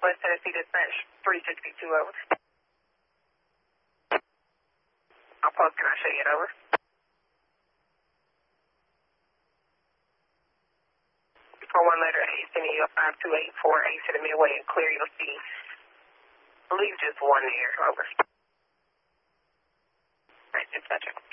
West Tennessee Dispatch 362 over. I'll post, can I show you it over? For 1 letter A, sending you a 52848 to the Midway and clear your seat. Leave just 1 there, over. Right, dispatcher.